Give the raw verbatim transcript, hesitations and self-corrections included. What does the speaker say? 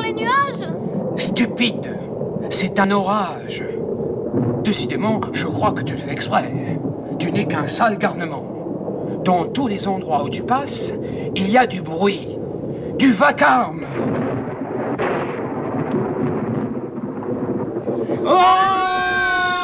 les nuages? Stupide! C'est un orage. Décidément, je crois que tu le fais exprès. Tu n'es qu'un sale garnement. Dans tous les endroits où tu passes, il y a du bruit, du vacarme. Oh!